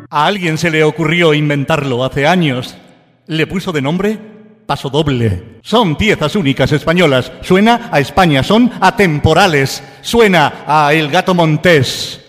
A alguien se le ocurrió inventarlo hace años. Le puso de nombre Pasodoble. Son piezas únicas españolas. Suena a España, son atemporales. Suena a El Gato Montés.